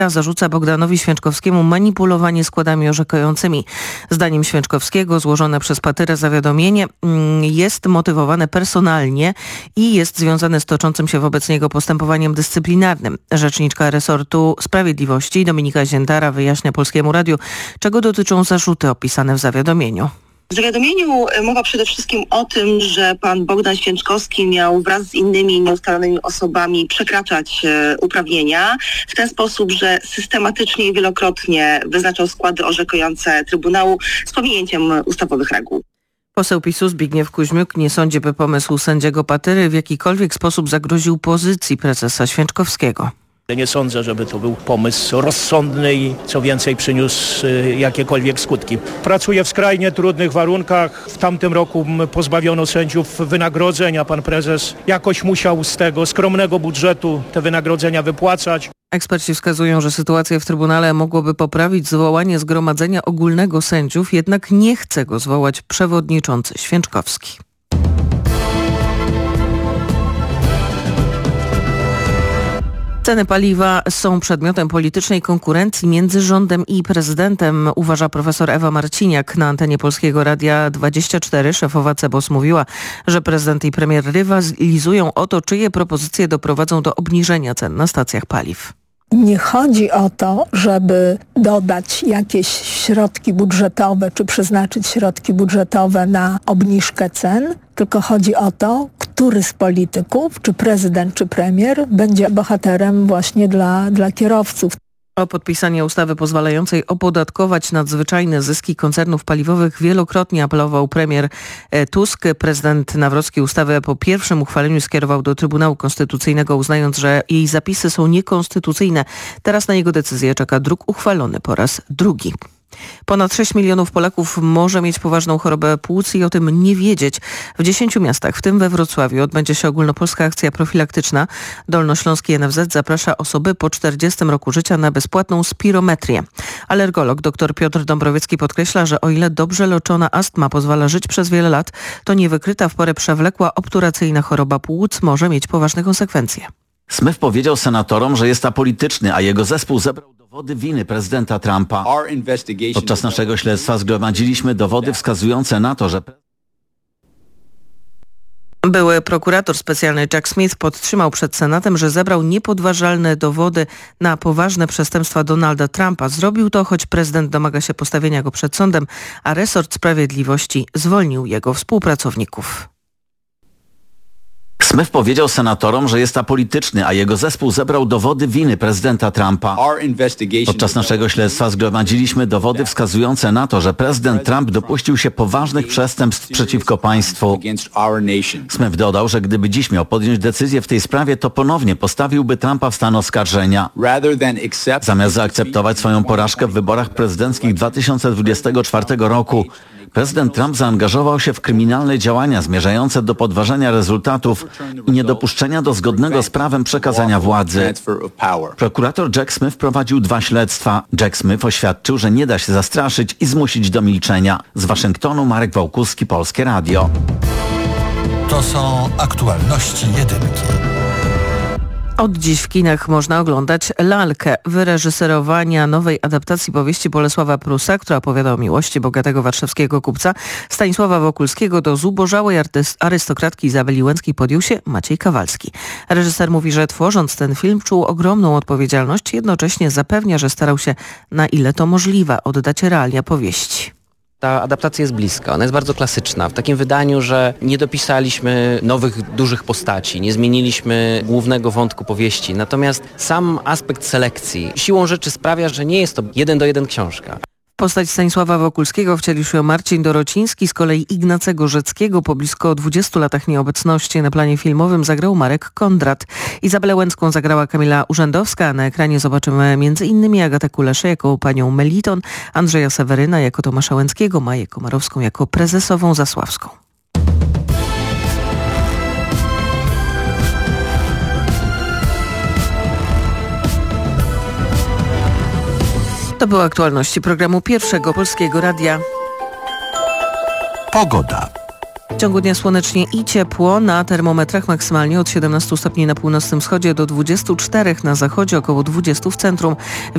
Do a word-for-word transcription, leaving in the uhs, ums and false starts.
zarzuca Bogdanowi Święczkowskiemu manipulowanie składami orzekającymi. Zdaniem Święczkowskiego złożone przez Patyrę zawiadomienie jest motywowane personalnie i jest związane z toczącym się wobec niego postępowaniem dyscyplinarnym. Rzeczniczka resortu Sprawiedliwości Dominika Ziętara wyjaśnia Polskiemu Radiu, czego dotyczą zarzuty opisane w zawiadomieniu. W zawiadomieniu mowa przede wszystkim o tym, że pan Bogdan Święczkowski miał wraz z innymi nieustalonymi osobami przekraczać e, uprawnienia w ten sposób, że systematycznie i wielokrotnie wyznaczał składy orzekające Trybunału z pominięciem ustawowych reguł. Poseł PiSu Zbigniew Kuźmiuk nie sądzi, by pomysł sędziego Patyry w jakikolwiek sposób zagroził pozycji prezesa Święczkowskiego. Nie sądzę, żeby to był pomysł rozsądny i co więcej przyniósł jakiekolwiek skutki. Pracuję w skrajnie trudnych warunkach. W tamtym roku pozbawiono sędziów wynagrodzenia. Pan prezes jakoś musiał z tego skromnego budżetu te wynagrodzenia wypłacać. Eksperci wskazują, że sytuację w Trybunale mogłoby poprawić zwołanie Zgromadzenia Ogólnego Sędziów, jednak nie chce go zwołać przewodniczący Święczkowski. Ceny paliwa są przedmiotem politycznej konkurencji między rządem i prezydentem, uważa profesor Ewa Marciniak. Na antenie Polskiego Radia dwadzieścia cztery szefowa C E B O S mówiła, że prezydent i premier rywalizują o to, czyje propozycje doprowadzą do obniżenia cen na stacjach paliw. Nie chodzi o to, żeby dodać jakieś środki budżetowe, czy przeznaczyć środki budżetowe na obniżkę cen, tylko chodzi o to, który z polityków, czy prezydent, czy premier, będzie bohaterem właśnie dla, dla kierowców. O podpisanie ustawy pozwalającej opodatkować nadzwyczajne zyski koncernów paliwowych wielokrotnie apelował premier Tusk. Prezydent Nawrocki ustawę po pierwszym uchwaleniu skierował do Trybunału Konstytucyjnego, uznając, że jej zapisy są niekonstytucyjne. Teraz na jego decyzję czeka druk uchwalony po raz drugi. Ponad sześć milionów Polaków może mieć poważną chorobę płuc i o tym nie wiedzieć. W dziesięciu miastach, w tym we Wrocławiu, odbędzie się ogólnopolska akcja profilaktyczna. Dolnośląski N F Z zaprasza osoby po czterdziestym roku życia na bezpłatną spirometrię. Alergolog dr Piotr Dąbrowiecki podkreśla, że o ile dobrze leczona astma pozwala żyć przez wiele lat, to niewykryta w porę przewlekła obturacyjna choroba płuc może mieć poważne konsekwencje. Smith powiedział senatorom, że jest apolityczny, a jego zespół zebrał dowody winy prezydenta Trumpa. Podczas naszego śledztwa zgromadziliśmy dowody wskazujące na to, że... Były prokurator specjalny Jack Smith podtrzymał przed Senatem, że zebrał niepodważalne dowody na poważne przestępstwa Donalda Trumpa. Zrobił to, choć prezydent domaga się postawienia go przed sądem, a resort sprawiedliwości zwolnił jego współpracowników. Smith powiedział senatorom, że jest apolityczny, a jego zespół zebrał dowody winy prezydenta Trumpa. Podczas naszego śledztwa zgromadziliśmy dowody wskazujące na to, że prezydent Trump dopuścił się poważnych przestępstw przeciwko państwu. Smith dodał, że gdyby dziś miał podjąć decyzję w tej sprawie, to ponownie postawiłby Trumpa w stan oskarżenia. Zamiast zaakceptować swoją porażkę w wyborach prezydenckich dwa tysiące dwudziestego czwartego roku, prezydent Trump zaangażował się w kryminalne działania zmierzające do podważenia rezultatów i niedopuszczenia do zgodnego z prawem przekazania władzy. Prokurator Jack Smith prowadził dwa śledztwa. Jack Smith oświadczył, że nie da się zastraszyć i zmusić do milczenia. Z Waszyngtonu Marek Wałkuski, Polskie Radio. To są aktualności jedynki. Od dziś w kinach można oglądać Lalkę, wyreżyserowania nowej adaptacji powieści Bolesława Prusa, która opowiada o miłości bogatego warszawskiego kupca Stanisława Wokulskiego do zubożałej arystokratki Izabeli Łęckiej podjął się Maciej Kawalski. Reżyser mówi, że tworząc ten film czuł ogromną odpowiedzialność, jednocześnie zapewnia, że starał się, na ile to możliwe, oddać realia powieści. Ta adaptacja jest bliska, ona jest bardzo klasyczna, w takim wydaniu, że nie dopisaliśmy nowych, dużych postaci, nie zmieniliśmy głównego wątku powieści, natomiast sam aspekt selekcji siłą rzeczy sprawia, że nie jest to jeden do jeden książka. Postać Stanisława Wokulskiego wcielił się Marcin Dorociński, z kolei Ignacego Rzeckiego po blisko dwudziestu latach nieobecności na planie filmowym zagrał Marek Kondrat. Izabelę Łęcką zagrała Kamila Urzędowska, a na ekranie zobaczymy m.in. Agatę Kuleszę jako panią Meliton, Andrzeja Seweryna jako Tomasza Łęckiego, Maję Komarowską jako prezesową Zasławską. To były aktualności programu Pierwszego Polskiego Radia. Pogoda. W ciągu dnia słonecznie i ciepło, na termometrach maksymalnie od siedemnastu stopni na północnym wschodzie do dwudziestu czterech na zachodzie, około dwudziestu w centrum.